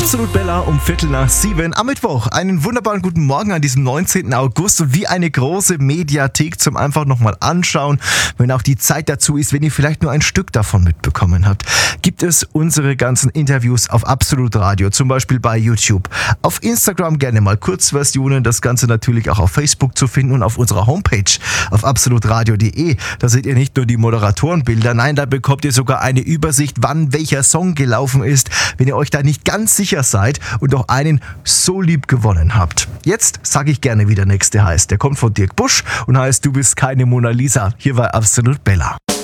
Absolut Bella um 6:15 am Mittwoch. Einen wunderbaren guten Morgen an diesem 19. August und wie eine große Mediathek zum einfach nochmal anschauen, wenn auch die Zeit dazu ist, wenn ihr vielleicht nur ein Stück davon mitbekommen habt, gibt es unsere ganzen Interviews auf Absolut Radio, zum Beispiel bei YouTube. Auf Instagram gerne mal Kurzversionen, das Ganze natürlich auch auf Facebook zu finden und auf unserer Homepage auf absolutradio.de. Da seht ihr nicht nur die Moderatorenbilder, nein, da bekommt ihr sogar eine Übersicht, wann welcher Song gelaufen ist, wenn ihr euch da nicht ganz sicher seid und auch einen so lieb gewonnen habt. Jetzt sage ich gerne, wie der nächste heißt. Der kommt von Dirk Busch und heißt Du bist keine Mona Lisa. Hier war Absolut Bella.